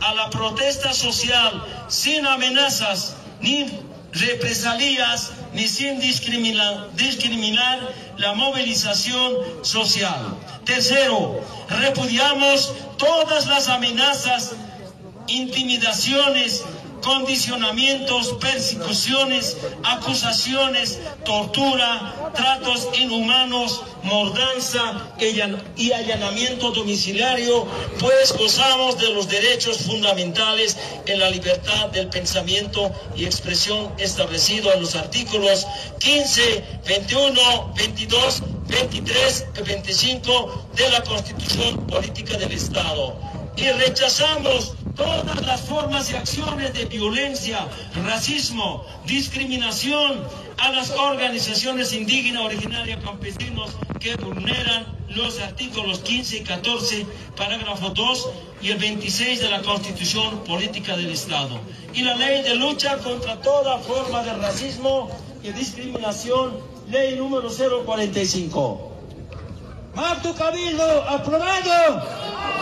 a la protesta social sin amenazas ni represalias ni sin discriminar la movilización social. Tercero, repudiamos todas las amenazas, intimidaciones, condicionamientos, persecuciones, acusaciones, tortura, tratos inhumanos, mordanza y allanamiento domiciliario, pues gozamos de los derechos fundamentales en la libertad del pensamiento y expresión establecido en los artículos 15, 21, 22, 23 y 25 de la Constitución Política del Estado. Y rechazamos todas las formas y acciones de violencia, racismo, discriminación a las organizaciones indígenas, originarias, campesinos que vulneran los artículos 15 y 14, parágrafo 2 y el 26 de la Constitución Política del Estado. Y la ley de lucha contra toda forma de racismo y discriminación, ley número 045. Magno Cabildo, aprobado.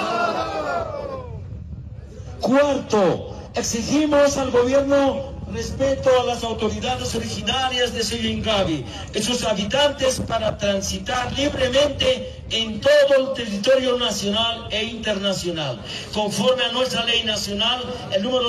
Cuarto, exigimos al gobierno respeto a las autoridades originarias de Sello-Ingavi y sus habitantes para transitar libremente en todo el territorio nacional e internacional, conforme a nuestra ley nacional, el número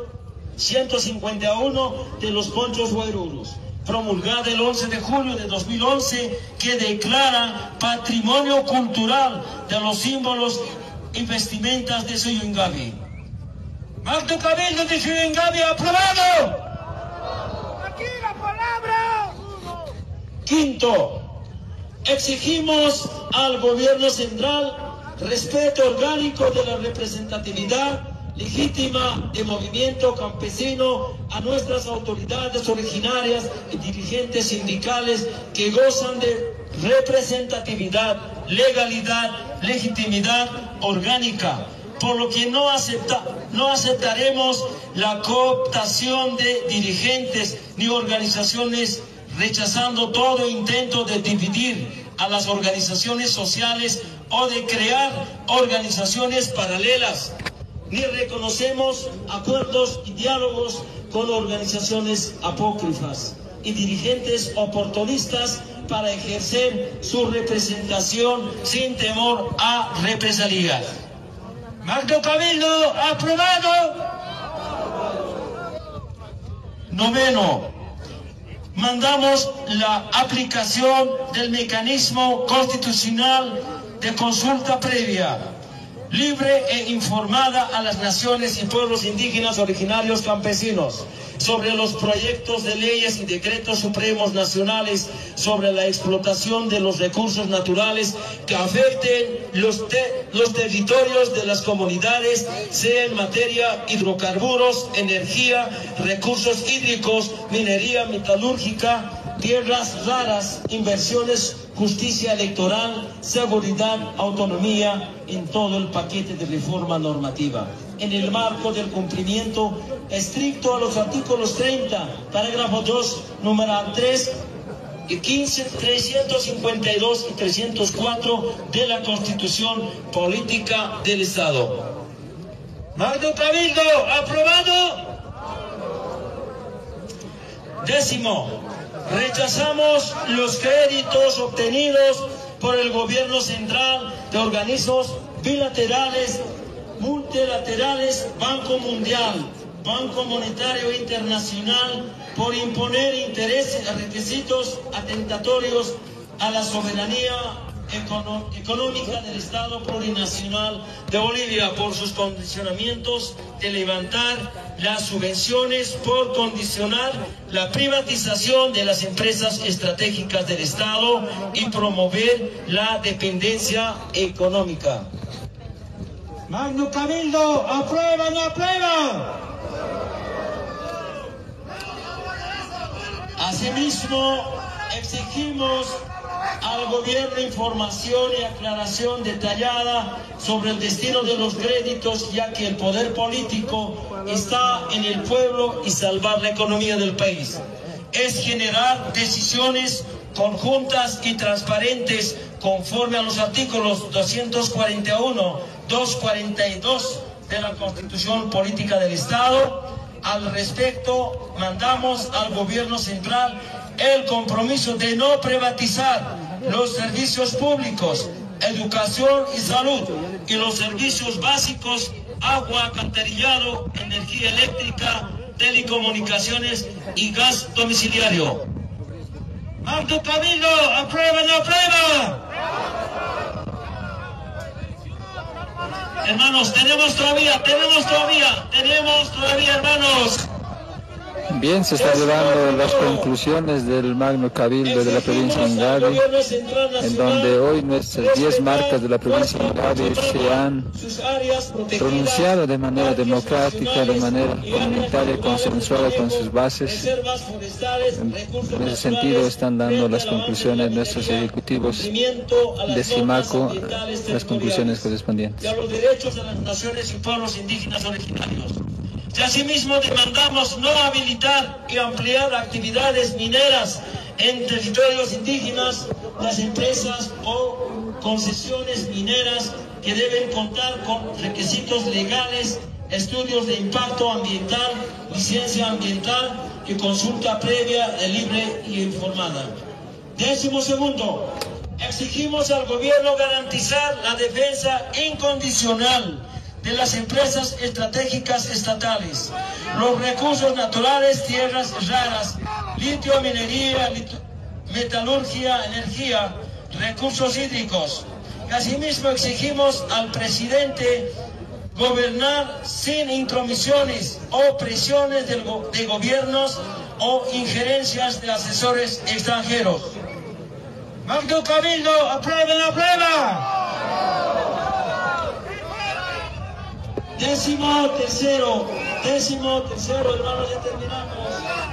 151 de los Conchos Guairurus, promulgada el 11 de julio de 2011, que declara patrimonio cultural de los símbolos y vestimentas de Sello-Ingavi. Magno Cabildo de Sello-Ingavi, aprobado. Aquí la palabra. Quinto, exigimos al gobierno central respeto orgánico de la representatividad legítima de movimiento campesino, a nuestras autoridades originarias y dirigentes sindicales que gozan de representatividad, legalidad, legitimidad orgánica, por lo que no aceptaremos la cooptación de dirigentes ni organizaciones, rechazando todo intento de dividir a las organizaciones sociales o de crear organizaciones paralelas, ni reconocemos acuerdos y diálogos con organizaciones apócrifas y dirigentes oportunistas para ejercer su representación sin temor a represalias. Magno Cabildo, aprobado. Noveno, mandamos la aplicación del mecanismo constitucional de consulta previa, libre e informada a las naciones y pueblos indígenas originarios campesinos sobre los proyectos de leyes y decretos supremos nacionales sobre la explotación de los recursos naturales que afecten los territorios de las comunidades, sea en materia hidrocarburos, energía, recursos hídricos, minería metalúrgica, tierras raras, inversiones, justicia electoral, seguridad, autonomía, en todo el paquete de reforma normativa, en el marco del cumplimiento estricto a los artículos 30, parágrafo 2, número 3, y 15, 352 y 304 de la Constitución Política del Estado. Magno Cabildo, aprobado. Décimo, rechazamos los créditos obtenidos por el gobierno central de organismos bilaterales, multilaterales, Banco Mundial, Banco Monetario Internacional, por imponer intereses, requisitos atentatorios a la soberanía económica del Estado Plurinacional de Bolivia, por sus condicionamientos de levantar las subvenciones, por condicionar la privatización de las empresas estratégicas del Estado y promover la dependencia económica. Magno Cabildo, aprueba, no aprueba. Asimismo, exigimos al gobierno información y aclaración detallada sobre el destino de los créditos, ya que el poder político está en el pueblo y salvar la economía del país es generar decisiones conjuntas y transparentes conforme a los artículos 241, 242, de la Constitución Política del Estado. Al respecto, mandamos al gobierno central el compromiso de no privatizar los servicios públicos, educación y salud, y los servicios básicos, agua, alcantarillado, energía eléctrica, telecomunicaciones y gas domiciliario. Magno Cabildo, aprueba, no aprueba. Hermanos, tenemos todavía, hermanos. Bien, se están llevando las conclusiones del Magno Cabildo de la provincia de Ingavi, en donde hoy nuestras 10 marcas de la provincia de Ingavi se han pronunciado de manera democrática, de manera comunitaria, consensuada con sus bases. En ese sentido están dando las conclusiones nuestros ejecutivos de SIMACO, las conclusiones correspondientes. Y a los derechos de las naciones y pueblos indígenas originarios. Y asimismo demandamos no habilitar y ampliar actividades mineras en territorios indígenas, las empresas o concesiones mineras que deben contar con requisitos legales, estudios de impacto ambiental, licencia ambiental y consulta previa, libre y informada. 12º, exigimos al gobierno garantizar la defensa incondicional de las empresas estratégicas estatales, los recursos naturales, tierras raras, litio, minería, metalurgia, energía, recursos hídricos. Asimismo exigimos al presidente gobernar sin intromisiones o presiones de gobiernos o injerencias de asesores extranjeros. Magno Cabildo, aprueben, aprueba. 13º, hermanos, ya terminamos.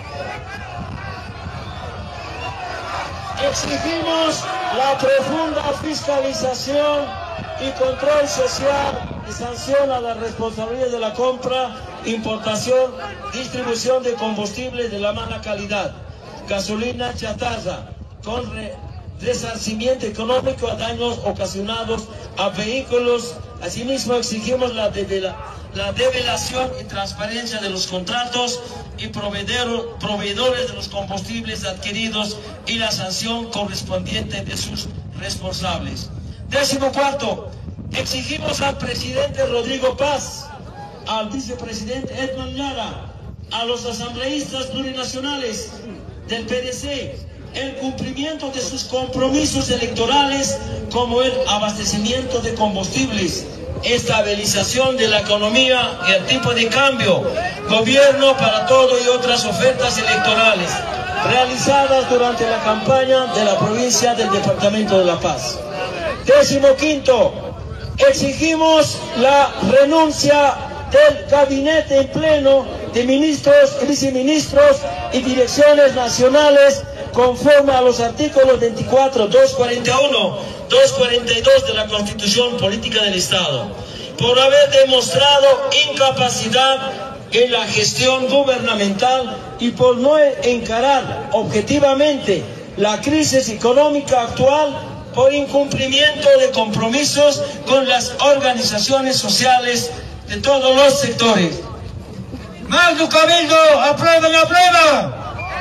Exigimos la profunda fiscalización y control social y sanción a la responsabilidad de la compra, importación, distribución de combustibles de la mala calidad, gasolina chatarra, con resarcimiento económico a daños ocasionados a vehículos. Asimismo exigimos la develación y transparencia de los contratos y proveedores de los combustibles adquiridos y la sanción correspondiente de sus responsables. 14º, exigimos al presidente Rodrigo Paz, al vicepresidente Edman Lara, a los asambleístas plurinacionales del PDC, el cumplimiento de sus compromisos electorales como el abastecimiento de combustibles, estabilización de la economía y el tipo de cambio, gobierno para todo y otras ofertas electorales realizadas durante la campaña de la provincia del Departamento de La Paz. 15º, exigimos la renuncia del gabinete en pleno de ministros y viceministros y direcciones nacionales conforme a los artículos 24, 241, 242 de la Constitución Política del Estado, por haber demostrado incapacidad en la gestión gubernamental y por no encarar objetivamente la crisis económica actual, por incumplimiento de compromisos con las organizaciones sociales de todos los sectores. Magno Cabildo, aprueben, aprueba.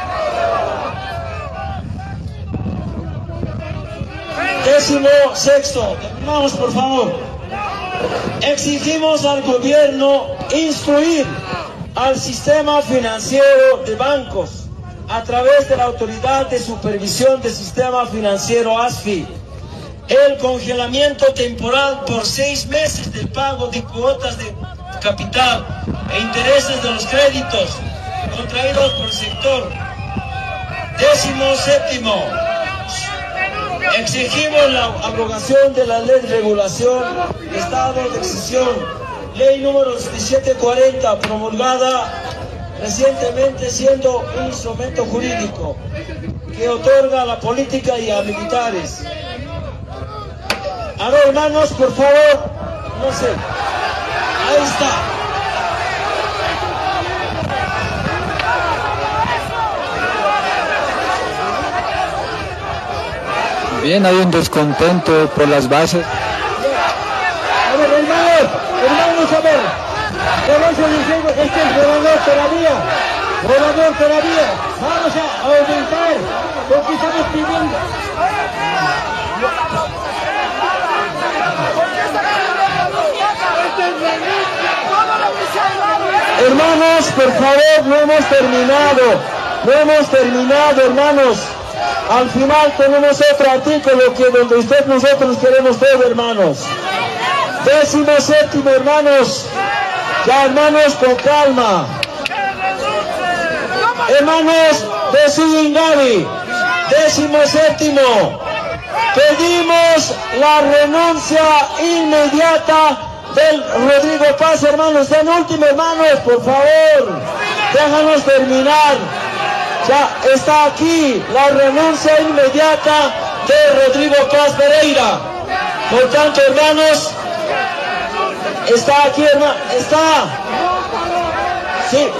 16º, terminamos por favor. Exigimos al gobierno instruir al sistema financiero de bancos a través de la Autoridad de Supervisión del Sistema Financiero ASFI el congelamiento temporal por 6 meses del pago de cuotas de capital e intereses de los créditos contraídos por el sector. 17º, exigimos la abrogación de la Ley de Regulación de Estado de Excepción, Ley número 1740, promulgada recientemente, siendo un instrumento jurídico que otorga a la política y a militares. A ver, hermanos, por favor, no sé, ahí está. Bien, hay un descontento por las bases. A ver, hermanos, a ver. eso les digo, este es gobernador todavía, vamos a aumentar, porque estamos pidiendo. Hermanos, por favor, no hemos terminado, hermanos. Al final tenemos otro artículo donde nosotros queremos todo, hermanos. 17º, hermanos. Ya, hermanos, con calma. Hermanos de Suyingavi, 17º. Pedimos la renuncia inmediata del Rodrigo Paz, hermanos. En último, hermanos, por favor, déjanos terminar. Ya está aquí la renuncia inmediata de Rodrigo Paz Pereira. Por tanto, hermanos, está aquí, hermano, está. Sí.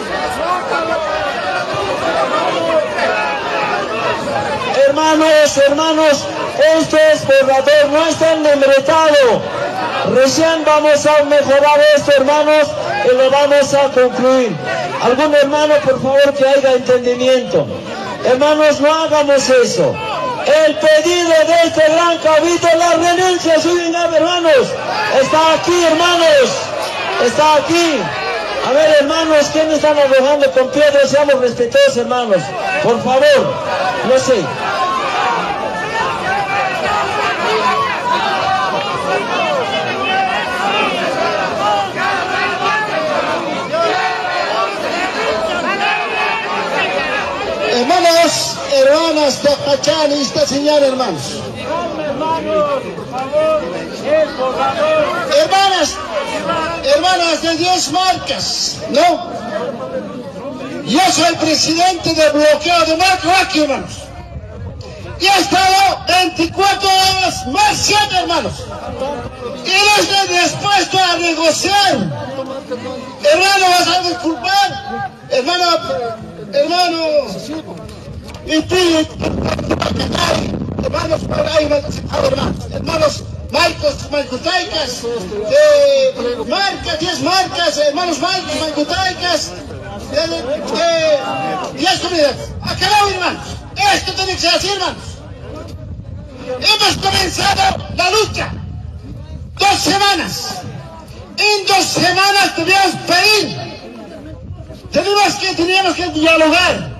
Hermanos, esto es borrador, no está membretado. Recién vamos a mejorar esto, hermanos, y lo vamos a concluir. Algún hermano, por favor, que haya entendimiento. Hermanos, no hagamos eso. El pedido de este gran cabildo, la renuncia suya, hermanos, está aquí, hermanos, está aquí. A ver, hermanos, ¿quiénes están arrojando con piedras? Seamos respetuosos, hermanos, por favor, no sé. Hermanos, hermanas de Pachán y esta señal, hermanos. Hermanas de 10 marcas, ¿no? Yo soy presidente del bloqueo de marca aquí, hermanos. Y he estado 24 horas más 7, hermanos. Y no estoy dispuesto a negociar. Hermano, vas a disculpar. Hermano, hermanos Maicutaicas, marcas, 10 marcas, hermanos Maicutaicas, 10 comunidades. Acabamos, hermanos. Esto tiene que ser así, hermanos. Hemos comenzado la lucha. 2 semanas. En 2 semanas debíamos pedir. Teníamos que dialogar.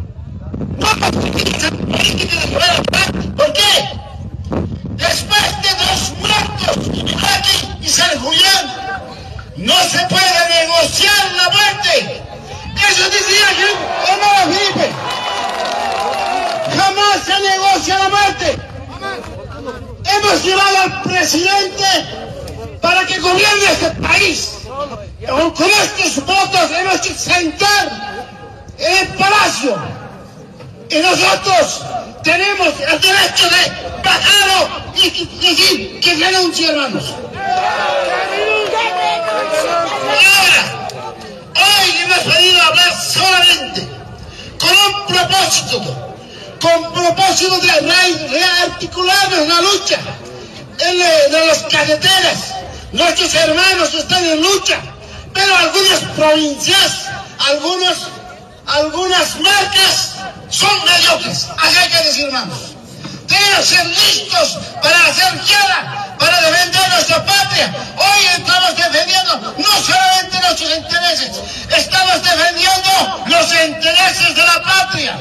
¿Por qué? Después de 2 muertos, Iñaki y San Julián, no se puede negociar la muerte. Eso decía hermano Felipe. Jamás se negocia la muerte. Hemos llevado al presidente para que gobierne este país. Con estos votos hemos que sentar en el palacio. Y nosotros tenemos el derecho de bajarlo y decir que renuncie, hermanos. Ahora, hoy hemos venido a hablar solamente con propósito de rearticularnos en la lucha de las carreteras. Nuestros hermanos están en lucha, pero algunas provincias, algunas marcas son mediocres. Así hay que decir, hermanos. Tenemos que ser listos para hacer guerra, para defender nuestra patria. Hoy estamos defendiendo no solamente nuestros intereses, estamos defendiendo los intereses de la patria.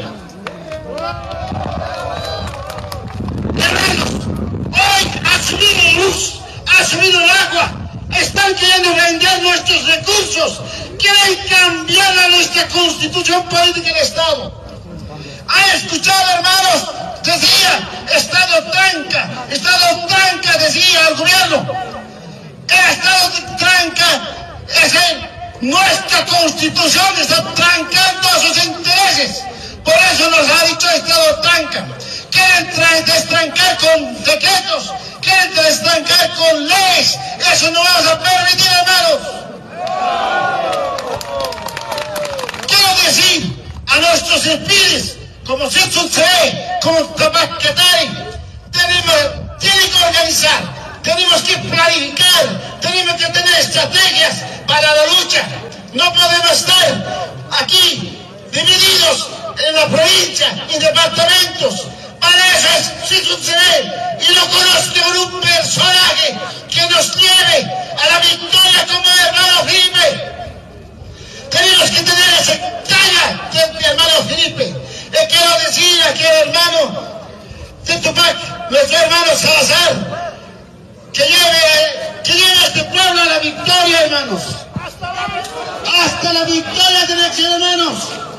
Hermanos, hoy ha subido luz, ha subido el agua, están queriendo vender nuestros recursos, quieren cambiar a nuestra constitución política del Estado. ¿Han escuchado, hermanos? Decía, Estado tranca, decía el gobierno. El Estado tranca es nuestra constitución, está trancando sus intereses. Por eso nos ha dicho Estado tranca. Quieren destrancar con decretos, quieren destrancar con leyes. Eso no vamos a permitir, hermanos. Quiero decir a nuestros espíritus, como Sitsunce, como Tabacatari, tienen que organizar, tenemos que planificar, tenemos que tener estrategias para la lucha. No podemos estar aquí divididos en la provincia, en departamentos. Para eso sí sucede. Y no conozco un personaje que nos lleve a la victoria como el hermano Felipe. Tenemos que tener esa talla de hermano Felipe. Le quiero decir a aquel hermano de Tupac, nuestro hermano Salazar, que lleve a este pueblo a la victoria, hermanos. Hasta la victoria de nuestros hermanos.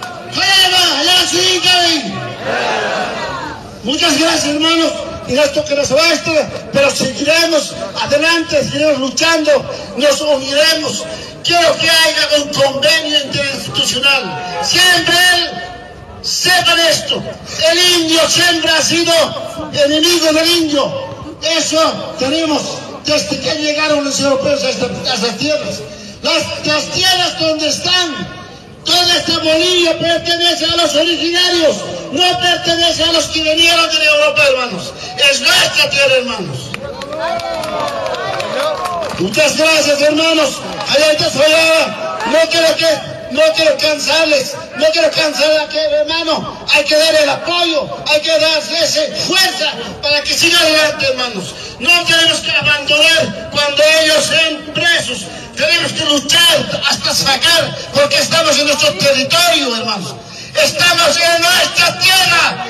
Muchas gracias, hermanos. Y esto que nos va pero seguiremos adelante, seguiremos luchando, nos uniremos. Quiero que haya un convenio interinstitucional. Siempre sepan esto. El indio siempre ha sido enemigo del indio. Eso tenemos desde que llegaron los europeos a estas tierras. Las tierras donde está Bolivia pertenece a los originarios, no pertenece a los que vinieron de Europa, hermanos. Es nuestra tierra, hermanos. Muchas gracias, hermanos. Allá está Sollada. No quiero cansarles, no quiero cansar a aquel hermano. Hay que darle el apoyo, hay que darle esa fuerza para que siga adelante, hermanos. No tenemos que abandonar cuando ellos sean presos. Tenemos que luchar hasta sacar, porque estamos en nuestro territorio, hermanos. Estamos en nuestra tierra.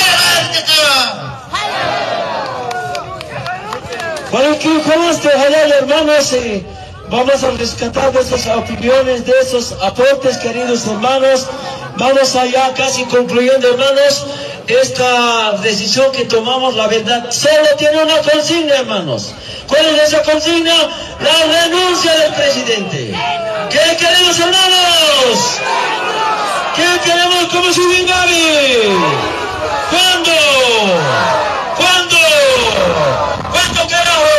Bueno, con este hermanos, vamos a rescatar de esas opiniones, de esos aportes, queridos hermanos. Vamos allá casi concluyendo, hermanos. Esta decisión que tomamos, la verdad, solo tiene una consigna, hermanos. ¿Cuál es esa consigna? La renuncia del presidente. ¿Qué queremos, hermanos? ¿Qué queremos como Suyingavi? ¿Cuándo? ¿Cuándo? ¿Cuándo, carajo?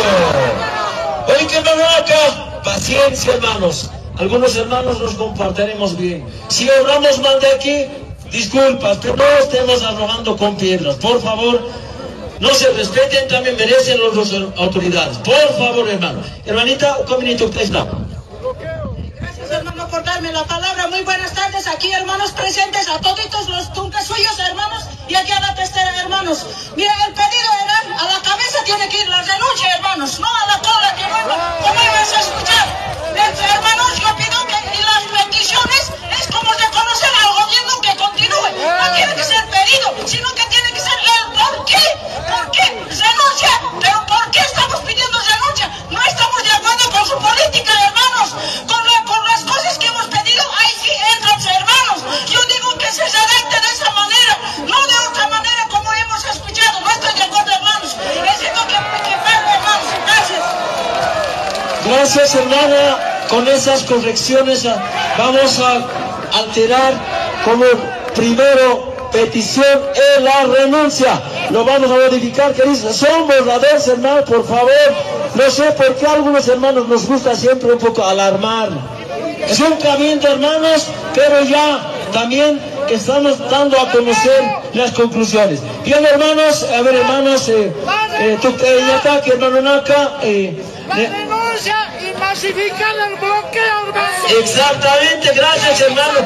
Oye, que hermano acá, paciencia, hermanos. Algunos hermanos nos compartiremos bien. Si hablamos mal de aquí, disculpas, pero no estemos arrojando con piedras. Por favor, no se respeten, también merecen las autoridades. Por favor, hermano. Hermanita, un minuto, usted está. Gracias, hermano, por darme la palabra. Muy buenas tardes aquí, hermanos presentes, a toditos los tuncas suyos, hermanos, y aquí a la testera, hermanos. Mira, el pedido era, a la cabeza tiene que ir la renuncia, hermanos, no a la cola, que como ibas a escuchar. Hermanos, yo pido que y las peticiones es como reconocer al gobierno que continúe. No tiene que ser pedido, sino que tiene que ser el por qué. ¿Por qué? Renuncia. ¿Pero por qué estamos pidiendo renuncia? No estamos de acuerdo con su política, hermanos. Con las cosas que hemos pedido, ahí sí entran, hermanos. Yo digo que se redacte de esa manera, no de otra manera como hemos escuchado. No estoy de acuerdo, hermanos. Necesito que pare, hermanos. Gracias. Gracias, hermana. Con esas correcciones vamos a alterar como primero petición en la renuncia. Lo vamos a modificar, que dice, son borradores, hermano, por favor. No sé por qué a algunos hermanos nos gusta siempre un poco alarmar. Es un cabildo, hermanos, pero ya también estamos dando a conocer las conclusiones. Bien, hermanos, a ver, hermanos, Yataki, hermano Naka, la renuncia y masificar el bloqueo, hermano. Exactamente, gracias, hermano.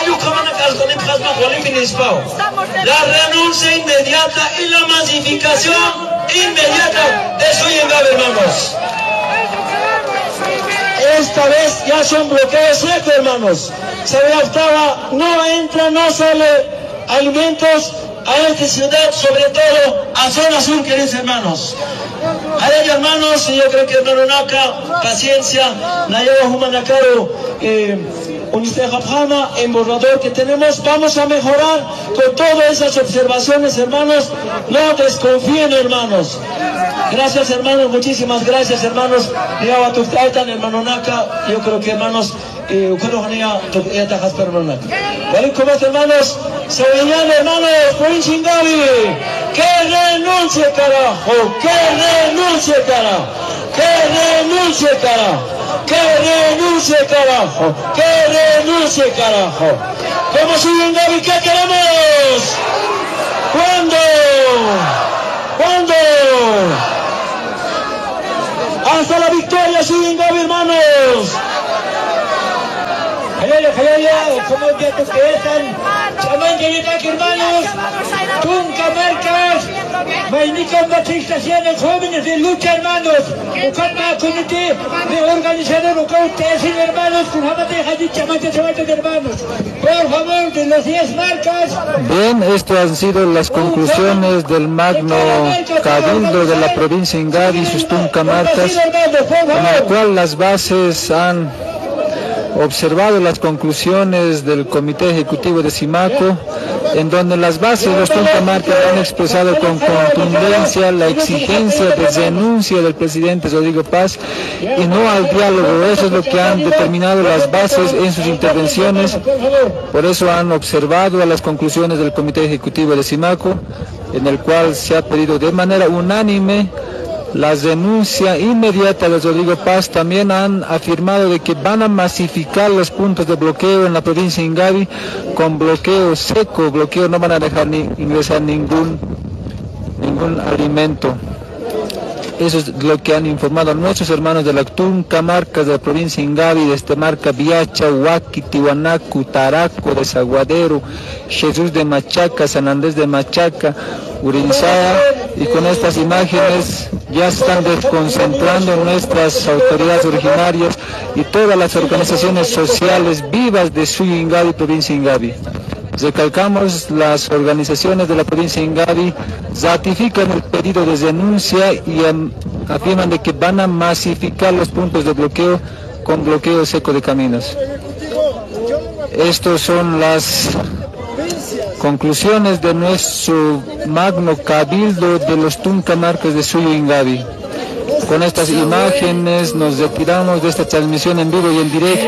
La renuncia inmediata y la masificación inmediata de Suyingavi, hermanos. Esta vez ya son bloqueos secos, hermanos. Se adaptaba, no entra, no sale alimentos a esta ciudad, sobre todo a zona sur, queridos hermanos. A ellos, hermanos, yo creo que hermano Naka, paciencia, Nayaba Humanakaro, Unistejapjama, en borrador que tenemos, vamos a mejorar con todas esas observaciones, hermanos. No desconfíen, hermanos. Gracias, hermanos, muchísimas gracias, hermanos. Hermano Naka, yo creo que, hermanos, ¿vale? ¿Cómo es, hermanos? Se venían, hermanos, por un Suyingavi. ¡Que renuncie, carajo! ¡Que renuncie, carajo! ¡Que renuncie, carajo! ¡Que renuncie, carajo! ¡Que renuncie, carajo! ¿Cómo Suyingavi? ¿Qué queremos? ¿Cuándo? ¿Cuándo? ¡Hasta la victoria, Suyingavi, hermanos! como que están, chamán de hermanos, Tunca Marcas, Maynicas Batristaciones, jóvenes de lucha, hermanos, Ucatma Comité de organizador, ustedes hermanos, Kunhamate Hadid Chamate Chamate de hermanos, por favor, de las 10 marcas. Bien, estas han sido las conclusiones del Magno Cabildo de la provincia de Ingavi, sus Tunca Marcas, en el cual las bases han observado las conclusiones del Comité Ejecutivo de Simaco, en donde las bases de los Tunca Marcas han expresado con contundencia la exigencia de renuncia del presidente Rodrigo Paz y no al diálogo. Eso es lo que han determinado las bases en sus intervenciones. Por eso han observado a las conclusiones del Comité Ejecutivo de Simaco, en el cual se ha pedido de manera unánime la renuncia inmediata de Rodrigo Paz. También han afirmado de que van a masificar los puntos de bloqueo en la provincia de Ingavi con bloqueo seco, no van a dejar ingresar ningún alimento. Eso es lo que han informado nuestros hermanos de la Tunca Marcas de la provincia de Ingavi, desde Marca Viacha, Huaki, Tiwanaku, Taraco, Desaguadero, Jesús de Machaca, San Andrés de Machaca, Urinzá. Y con estas imágenes ya están desconcentrando nuestras autoridades originarias y todas las organizaciones sociales vivas de Suyo Ingavi, provincia de Ingavi. Recalcamos, las organizaciones de la provincia de Ingavi ratifican el pedido de renuncia y afirman de que van a masificar los puntos de bloqueo con bloqueo seco de caminos. Estos son las conclusiones de nuestro Magno Cabildo de los Tunca Marcas de Suyo Ingavi. Con estas imágenes nos retiramos de esta transmisión en vivo y en directo.